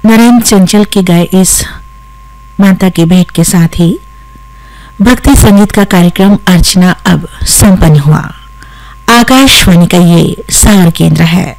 नरेंद्र चंचल के गाए इस माता की भेंट के साथ ही भक्ति संगीत का कार्यक्रम अर्चना अब संपन्न हुआ। आकाशवाणी का ये सागर केंद्र है।